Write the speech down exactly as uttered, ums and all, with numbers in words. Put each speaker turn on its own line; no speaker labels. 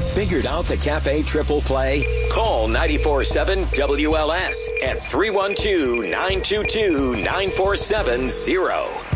figured out the Cafe Triple Play? Call nine four seven W L S at three one two, nine two two, nine four seven zero.